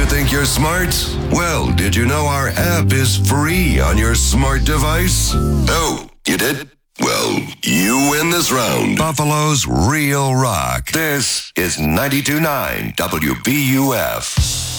Think you're smart? Well, did you know our app is free on your smart device? Oh, you did? Well, you win this round. Buffalo's Real Rock. This is 92.9 WBUF.